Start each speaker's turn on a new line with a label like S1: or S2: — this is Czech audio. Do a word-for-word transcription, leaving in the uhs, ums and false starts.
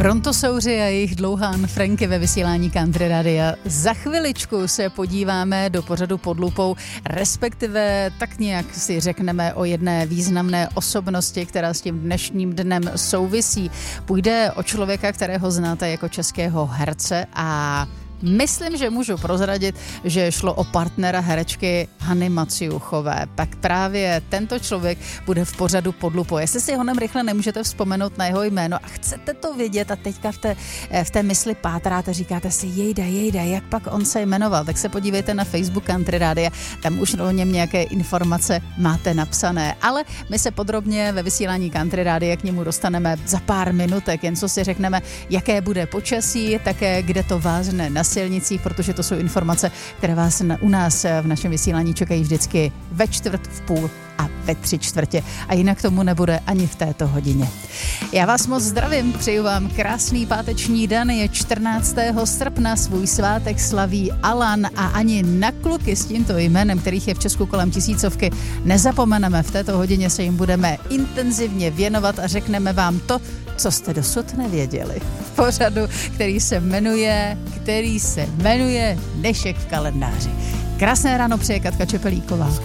S1: Brontosauři a jejich dlouhán Franky ve vysílání Country Radia. Za chviličku se podíváme do pořadu Pod lupou, respektive tak nějak si řekneme o jedné významné osobnosti, která s tím dnešním dnem souvisí. Půjde o člověka, kterého znáte jako českého herce a myslím, že můžu prozradit, že šlo o partnera herečky Hany Maciuchové. Pak právě tento člověk bude v pořadu Pod lupou. Jestli si honem rychle nemůžete vzpomenout na jeho jméno a chcete to vědět a teďka v té, v té mysli pátráte, říkáte si jejda, jejda, jak pak on se jmenoval, tak se podívejte na Facebook Country Radia, tam už o něm nějaké informace máte napsané. Ale my se podrobně ve vysílání Country Radia k němu dostaneme za pár minutek, jen co si řekneme, jaké bude počasí, také kde to vázne na silnicích, protože to jsou informace, které vás na, u nás v našem vysílání čekají vždycky ve čtvrt, v půl a ve tři čtvrtě. A jinak tomu nebude ani v této hodině. Já vás moc zdravím, přeju vám krásný páteční den, je čtrnáctého srpna, svůj svátek slaví Alan a ani na kluky s tímto jménem, kterých je v Česku kolem tisícovky, nezapomeneme. V této hodině se jim budeme intenzivně věnovat a řekneme vám to, co jste dosud nevěděli. V pořadu, který se jmenuje, který se jmenuje Dnešek v kalendáři. Krásné ráno přeje Katka Čepelíková.